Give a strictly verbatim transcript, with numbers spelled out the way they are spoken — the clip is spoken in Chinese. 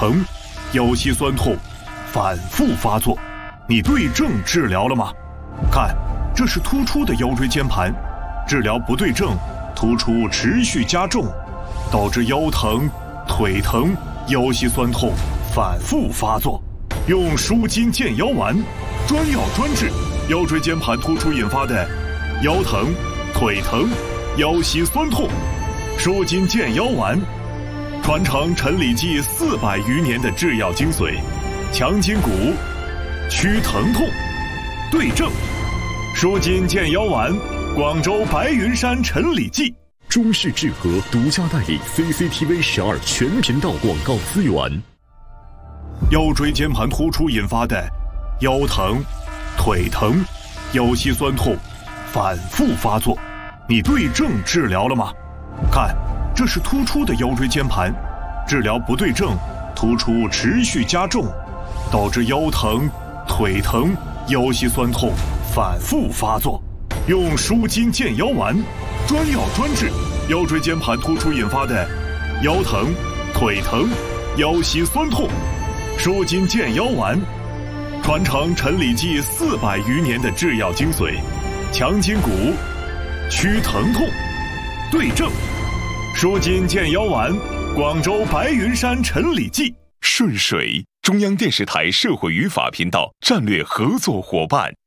疼、腰膝酸痛反复发作，你对症治疗了吗？看，这是突出的腰椎间盘，治疗不对症，突出持续加重，导致腰疼、腿疼、腰膝酸痛反复发作。用舒筋健腰丸，专药专治腰椎间盘突出引发的腰疼、腿疼、腰膝酸痛。舒筋健腰丸，传承陈李济四百余年的制药精髓，强筋骨，祛疼痛，对症。舒筋健腰丸，广州白云山陈李济。 中视智和独家代理 C C T V 十二全频道广告资源。 腰椎间盘突出引发的腰疼、腿疼、腰膝酸痛反复发作，你对症治疗了吗？看，这是突出的腰椎间盘，治疗不对症，突出持续加重，导致腰疼、腿疼、腰膝酸痛反复发作。用舒筋健腰丸，专药专治腰椎间盘突出引发的腰疼、腿疼、腰膝酸痛。舒筋健腰丸，传承陈李济四百余年的制药精髓，强筋骨，祛疼痛，对症。舒筋健腰丸，广州白云山陈李济。 顺水，中央电视台社会与法频道战略合作伙伴。